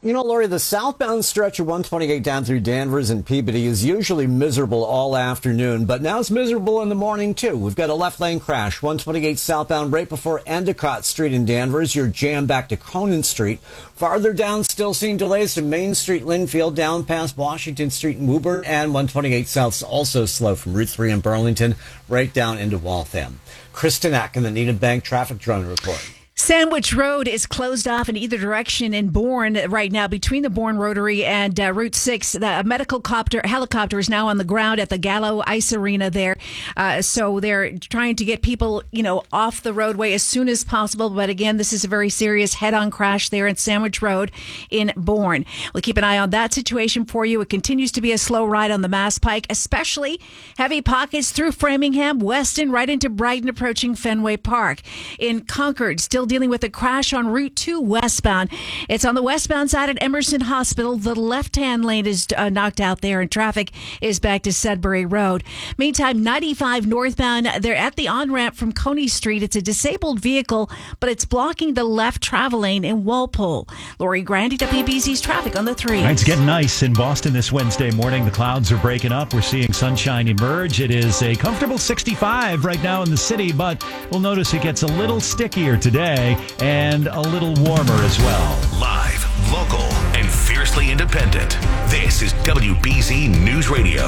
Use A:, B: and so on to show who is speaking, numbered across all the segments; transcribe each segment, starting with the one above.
A: You know, Lori, the southbound stretch of 128 down through Danvers and Peabody is usually miserable all afternoon, but now it's miserable in the morning, too. We've got a left lane crash, 128 southbound right before Endicott Street in Danvers. You're jammed back to Conan Street. Farther down, still seeing delays to Main Street, Linfield, down past Washington Street and Woburn, and 128 South's also slow from Route 3 in Burlington right down into Waltham. Kristen Eck in the Needham Bank Traffic Drone Report.
B: Sandwich Road is closed off in either direction in Bourne right now between the Bourne Rotary and Route 6. The medical helicopter is now on the ground at the Gallo Ice Arena there. So they're trying to get people, off the roadway as soon as possible. But again, this is a very serious head-on crash there in Sandwich Road in Bourne. We'll keep an eye on that situation for you. It continues to be a slow ride on the Mass Pike, especially heavy pockets through Framingham, Weston, right into Brighton, approaching Fenway Park. In Concord, still dealing with a crash on Route 2 westbound. It's on the westbound side at Emerson Hospital. The left-hand lane is knocked out there, and traffic is back to Sudbury Road. Meantime, 95 northbound, they're at the on-ramp from Coney Street. It's a disabled vehicle, but it's blocking the left travel lane in Walpole. Lori Grandy, WBZ's Traffic on the 3.
C: It's getting nice in Boston this Wednesday morning. The clouds are breaking up. We're seeing sunshine emerge. It is a comfortable 65 right now in the city, but we'll notice it gets a little stickier today and a little warmer as well.
D: Live, local, and fiercely independent. This is WBZ News Radio.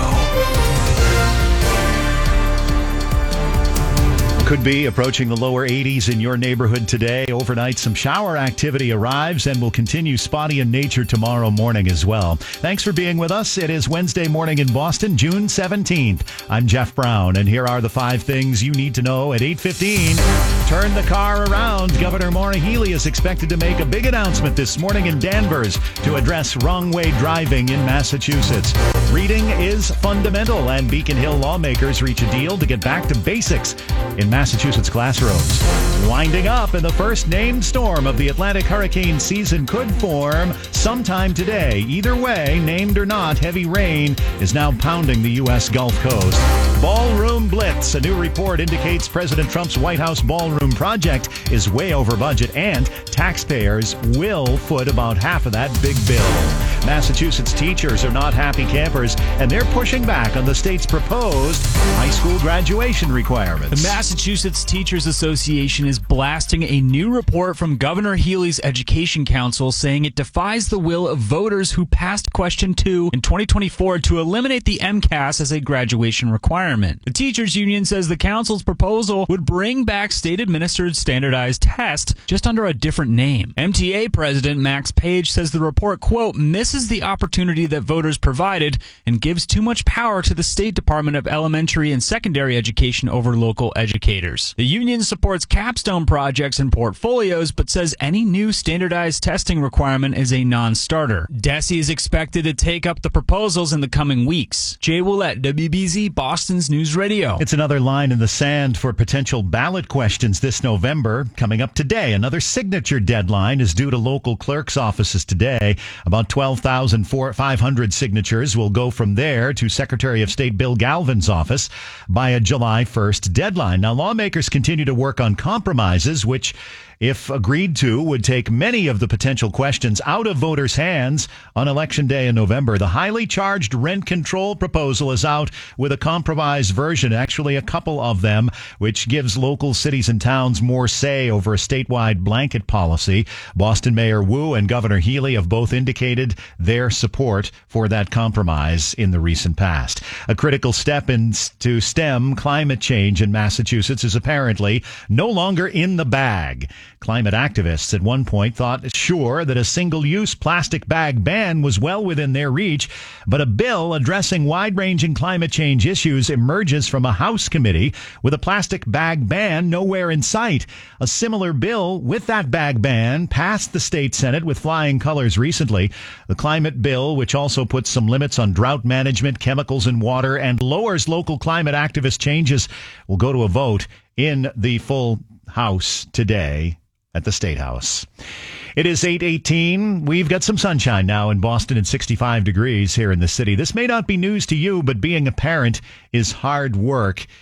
C: Could be approaching the lower 80s in your neighborhood today. Overnight, some shower activity arrives and will continue spotty in nature tomorrow morning as well. Thanks for being with us. It is Wednesday morning in Boston, June 17th. I'm Jeff Brown, and here are the 5 things you need to know at 8:15. Turn the car around. Governor Maura Healey is expected to make a big announcement this morning in Danvers to address wrong-way driving in Massachusetts. Reading is fundamental, and Beacon Hill lawmakers reach a deal to get back to basics in Massachusetts classrooms. Winding up, and the first named storm of the Atlantic hurricane season could form sometime today. Either way, named or not, heavy rain is now pounding the U.S. Gulf Coast. Ballroom Blitz. A new report indicates President Trump's White House ballroom project is way over budget, and taxpayers will foot about half of that big bill. Massachusetts teachers are not happy campers, and they're pushing back on the state's proposed high school graduation requirements.
E: The Massachusetts Teachers Association is blasting a new report from Governor Healey's Education Council, saying it defies the will of voters who passed Question 2 in 2024 to eliminate the MCAS as a graduation requirement. The teachers union says the council's proposal would bring back state-administered standardized tests just under a different name. MTA President Max Page says the report, quote, misses the opportunity that voters provided and gives too much power to the State Department of Elementary and Secondary Education over local educators. The union supports capstone projects and portfolios, but says any new standardized testing requirement is a non-starter. DESE is expected to take up the proposals in the coming weeks. Jay Willett, WBZ, Boston's News Radio.
C: It's another line in the sand for potential ballot questions this November. Coming up today, another signature deadline is due to local clerks' offices today. About 12,500 signatures will go from there to Secretary of State Bill Galvin's office by a July 1st deadline. Now, lawmakers continue to work on compromises, which, if agreed to, would take many of the potential questions out of voters' hands on Election Day in November. The highly charged rent control proposal is out with a compromise version, actually a couple of them, which gives local cities and towns more say over a statewide blanket policy. Boston Mayor Wu and Governor Healey have both indicated their support for that compromise in the recent past. A critical step to stem climate change in Massachusetts is apparently no longer in the bag. Climate activists at one point thought sure that a single-use plastic bag ban was well within their reach, but a bill addressing wide-ranging climate change issues emerges from a House committee with a plastic bag ban nowhere in sight. A similar bill with that bag ban passed the state Senate with flying colors recently. The climate bill, which also puts some limits on drought management, chemicals in water, and lowers local climate activist changes, will go to a vote in the full House today at the State House. It is 8:18. We've got some sunshine now in Boston and 65 degrees here in the city. This may not be news to you, but being a parent is hard work.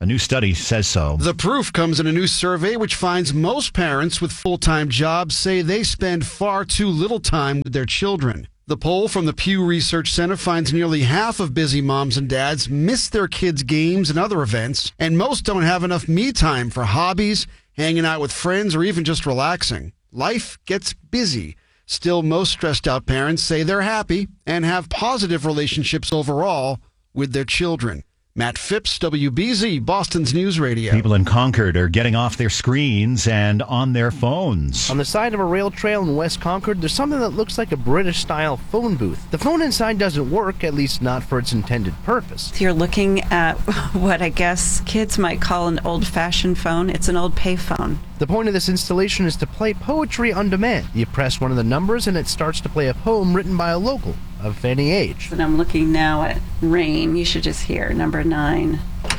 C: A new study says so.
F: The proof comes in a new survey which finds most parents with full-time jobs say they spend far too little time with their children. The poll from the Pew Research Center finds nearly half of busy moms and dads miss their kids' games and other events, and most don't have enough me time for hobbies, hanging out with friends, or even just relaxing. Life gets busy. Still, most stressed out parents say they're happy and have positive relationships overall with their children. Matt Phipps, WBZ, Boston's News Radio.
C: People in Concord are getting off their screens and on their phones.
G: On the side of a rail trail in West Concord, there's something that looks like a British-style phone booth. The phone inside doesn't work, at least not for its intended purpose.
H: You're looking at what I guess kids might call an old-fashioned phone. It's an old pay phone.
G: The point of this installation is to play poetry on demand. You press one of the numbers and it starts to play a poem written by a local of any age.
H: And I'm looking now at rain. You should just hear number 9.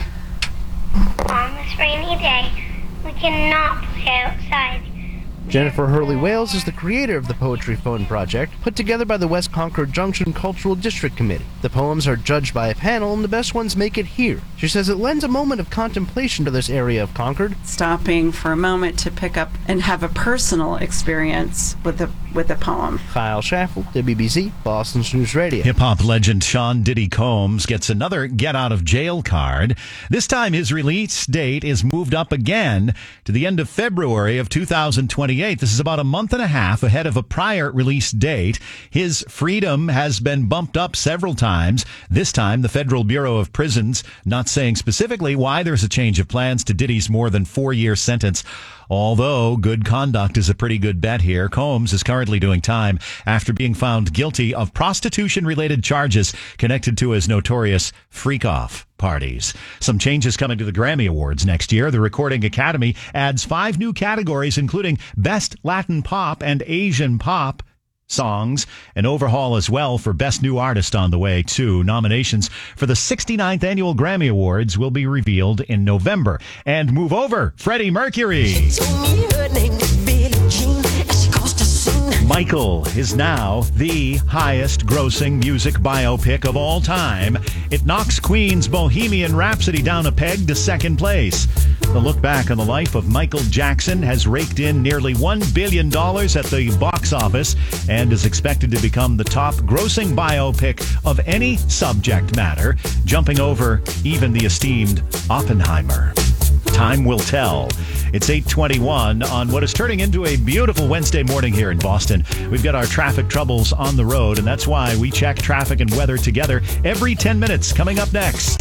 I: On this rainy day, we cannot play outside.
G: Jennifer Hurley Wales is the creator of the Poetry Phone Project, put together by the West Concord Junction Cultural District Committee. The poems are judged by a panel, and the best ones make it here. She says it lends a moment of contemplation to this area of Concord.
H: Stopping for a moment to pick up and have a personal experience with the poem.
G: Kyle Schaffel, WBZ, Boston's News Radio.
C: Hip-hop legend Sean Diddy Combs gets another get-out-of-jail card. This time his release date is moved up again to the end of February of 2028. This is about a month and a half ahead of a prior release date. His freedom has been bumped up several times. This time, the Federal Bureau of Prisons not saying specifically why there's a change of plans to Diddy's more than 4-year sentence. Although good conduct is a pretty good bet here, Combs is currently doing time after being found guilty of prostitution-related charges connected to his notorious freak-off parties. Some changes coming to the Grammy Awards next year. The Recording Academy adds 5 new categories, including Best Latin Pop and Asian Pop songs. An overhaul as well for Best New Artist on the way, too. Nominations for the 69th Annual Grammy Awards will be revealed in November. And move over, Freddie Mercury. Michael is now the highest-grossing music biopic of all time. It knocks Queen's Bohemian Rhapsody down a peg to second place. The look back on the life of Michael Jackson has raked in nearly $1 billion at the box office and is expected to become the top-grossing biopic of any subject matter, jumping over even the esteemed Oppenheimer. Time will tell. It's 8:21 on what is turning into a beautiful Wednesday morning here in Boston. We've got our traffic troubles on the road, and that's why we check traffic and weather together every 10 minutes. Coming up next.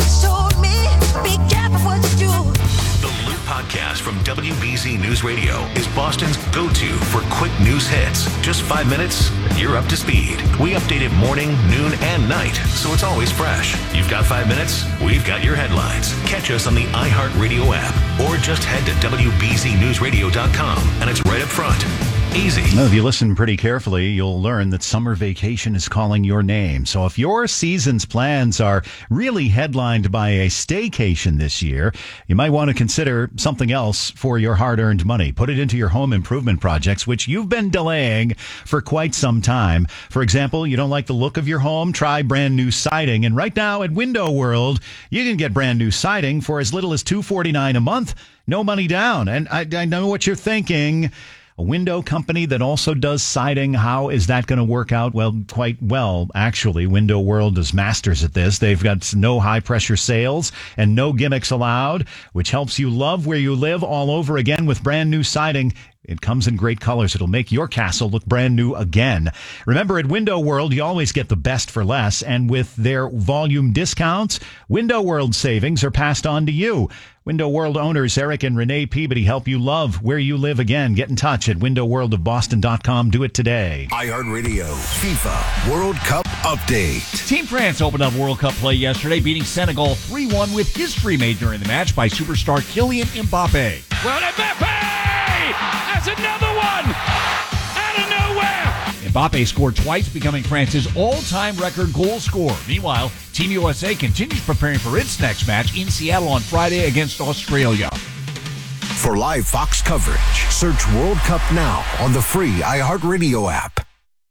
D: The Loop Podcast from WBZ News Radio is Boston's go-to for quick news hits. Just 5 minutes, and you're up to speed. We update it morning, noon, and night, so it's always fresh. You've got 5 minutes, we've got your headlines. Catch us on the iHeartRadio app, or just head to WBZNewsRadio.com, and it's right up front. Easy.
C: Well, if you listen pretty carefully, you'll learn that summer vacation is calling your name. So if your season's plans are really headlined by a staycation this year, you might want to consider something else for your hard-earned money. Put it into your home improvement projects, which you've been delaying for quite some time. For example, you don't like the look of your home? Try brand new siding. And right now at Window World, you can get brand new siding for as little as $249 a month. No money down. And I know what you're thinking. A window company that also does siding, how is that going to work out? Well, quite well, actually. Window World is masters at this. They've got no high-pressure sales and no gimmicks allowed, which helps you love where you live all over again with brand new siding. It comes in great colors. It'll make your castle look brand new again. Remember, at Window World, you always get the best for less. And with their volume discounts, Window World savings are passed on to you. Window World owners Eric and Renee Peabody help you love where you live again. Get in touch at windowworldofboston.com. Do it today.
D: iHeartRadio FIFA World Cup Update.
J: Team France opened up World Cup play yesterday, beating Senegal 3-1 with history made during the match by superstar Kylian Mbappe.
K: Well, Mbappe has another one out of nowhere.
J: Mbappe scored twice, becoming France's all-time record goal scorer. Meanwhile, Team USA continues preparing for its next match in Seattle on Friday against Australia.
D: For live Fox coverage, search World Cup Now on the free iHeartRadio app.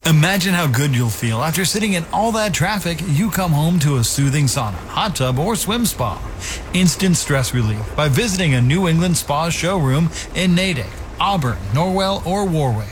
L: Imagine how good you'll feel after sitting in all that traffic. You come home to a soothing sauna, hot tub, or swim spa. Instant stress relief by visiting a New England Spa showroom in Natick, Auburn, Norwell, or Warwick.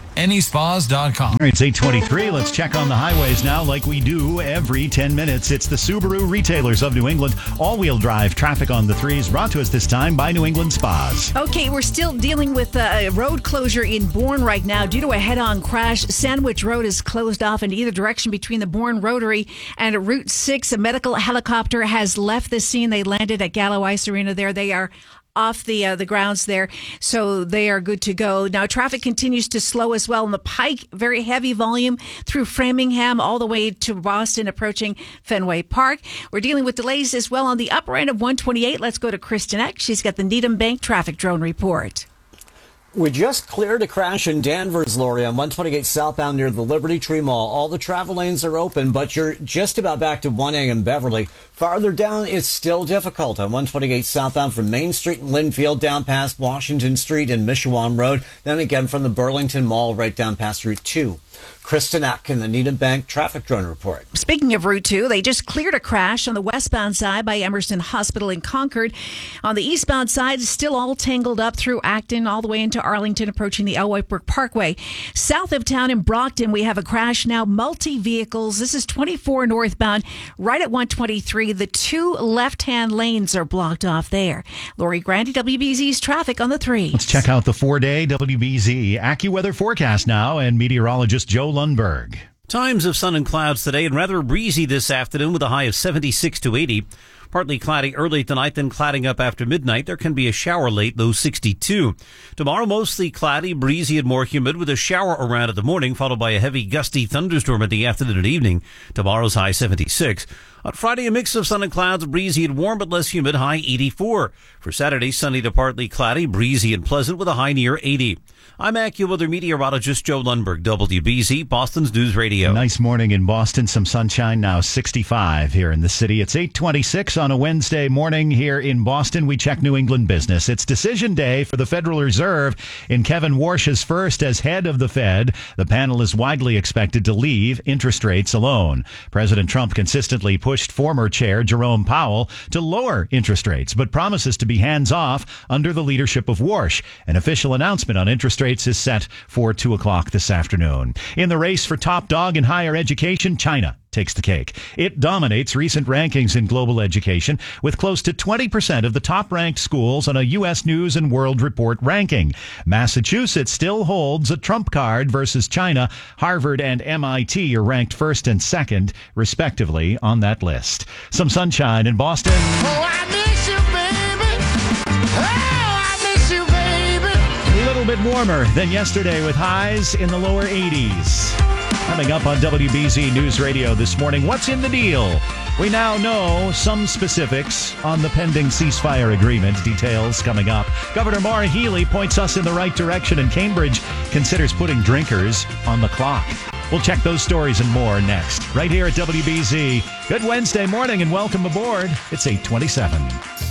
L: Anyspas.com.
C: All right, it's 8:23. Let's check on the highways now like we do every 10 minutes. It's the Subaru Retailers of New England. All-wheel drive traffic on the threes brought to us this time by New England Spas.
B: Okay, we're still dealing with a road closure in Bourne right now due to a head-on crash. Sandwich Road is closed off in either direction between the Bourne Rotary and Route 6. A medical helicopter has left the scene. They landed at Gallo Ice Arena there. They are off the grounds there, so they are good to go. Now, traffic continues to slow as well on the Pike. Very heavy volume through Framingham all the way to Boston, approaching Fenway Park. We're dealing with delays as well on the upper end of 128. Let's go to Kristen Eck. She's got the Needham Bank traffic drone report.
A: We just cleared a crash in Danvers, Lori, on 128 southbound near the Liberty Tree Mall. All the travel lanes are open, but you're just about back to 1A in Beverly. Farther down, it's still difficult on 128 southbound from Main Street and Linfield down past Washington Street and Mishawam Road. Then again from the Burlington Mall right down past Route 2. Kristen Eck in the Needham Bank traffic drone report.
B: Speaking of Route 2, they just cleared a crash on the westbound side by Emerson Hospital in Concord. On the eastbound side, still all tangled up through Acton all the way into Arlington, approaching the L. Whitebrook Parkway. South of town in Brockton, we have a crash now. Multi-vehicles. This is 24 northbound, right at 123. The two left-hand lanes are blocked off there. Lori Grandy, WBZ's traffic on the 3.
C: Let's check out the 4-day WBZ AccuWeather forecast now and meteorologist Joe Lundberg.
M: Times of sun and clouds today and rather breezy this afternoon with a high of 76 to 80. Partly cloudy early tonight, then clouding up after midnight. There can be a shower late, low 62. Tomorrow, mostly cloudy, breezy, and more humid with a shower around in the morning, followed by a heavy gusty thunderstorm at the afternoon and evening. Tomorrow's high 76. On Friday, a mix of sun and clouds, breezy and warm, but less humid, high 84. For Saturday, sunny to partly cloudy, breezy and pleasant with a high near 80. I'm AccuWeather meteorologist Joe Lundberg, WBZ, Boston's News Radio.
C: Nice morning in Boston. Some sunshine now, 65 here in the city. It's 8:26 on a Wednesday morning here in Boston. We check New England business. It's decision day for the Federal Reserve in Kevin Warsh's first as head of the Fed. The panel is widely expected to leave interest rates alone. President Trump consistently pushed former chair Jerome Powell to lower interest rates, but promises to be hands-off under the leadership of Warsh. An official announcement on interest rates is set for 2 o'clock this afternoon. In the race for top dog in higher education, China takes the cake. It dominates recent rankings in global education with close to 20% of the top-ranked schools on a U.S. News and World Report ranking. Massachusetts still holds a trump card versus China. Harvard and MIT are ranked first and second, respectively, on that list. Some sunshine in Boston.
N: Oh, I miss you, baby. Oh, I miss you, baby.
C: A little bit warmer than yesterday with highs in the lower 80s. Coming up on WBZ News Radio this morning, what's in the deal? We now know some specifics on the pending ceasefire agreement. Details coming up. Governor Maura Healey points us in the right direction, and Cambridge considers putting drinkers on the clock. We'll check those stories and more next, right here at WBZ. Good Wednesday morning and welcome aboard. It's 8:27.